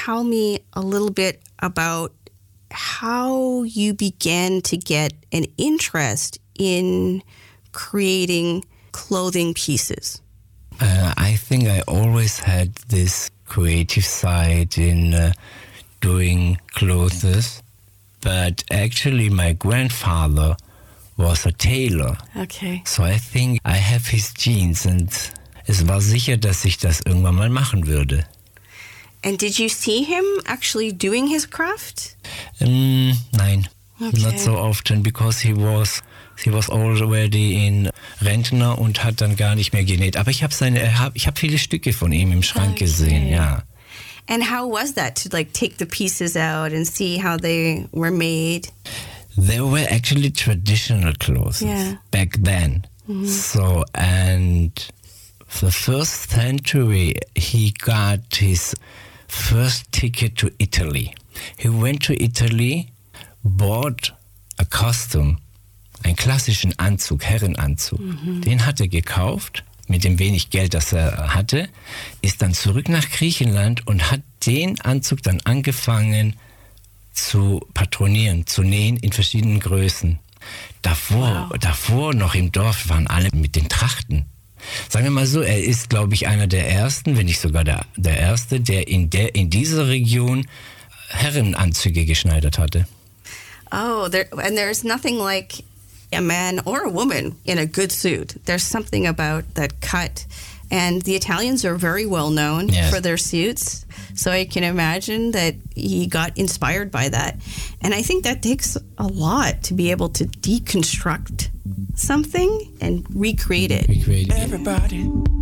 tell me a little bit about how you began to get an interest in creating clothing pieces? I think I always had this creative side in doing clothes, but actually my grandfather was a tailor. Okay. So I think I have his genes, and es war sicher, dass ich das irgendwann mal machen würde. And did you see him actually doing his craft? Nein, Okay. not so often, because he was already in Rentner und hat dann gar nicht mehr genäht. Aber ich habe viele Stücke von ihm im Schrank gesehen, ja. And how was that to like take the pieces out and see how they were made? They were actually traditional clothes back then. Mm-hmm. So, and the first century, he got his first ticket to Italy. He went to Italy, bought a costume, einen klassischen Anzug, Herrenanzug. Den hat er gekauft, mit dem wenig Geld, das er hatte, ist dann zurück nach Griechenland und hat den Anzug dann angefangen zu patronieren, zu nähen in verschiedenen Größen. Davor noch im Dorf waren alle mit den Trachten. Sagen wir mal so, er ist, glaube ich, einer der ersten, wenn nicht sogar der erste, der in dieser Region Herrenanzüge geschneidert hatte. Oh, and there's nothing like a man or a woman in a good suit. There's something about that cut. And the Italians are very well known for their suits. So I can imagine that he got inspired by that. And I think that takes a lot to be able to deconstruct something and recreate it. Everybody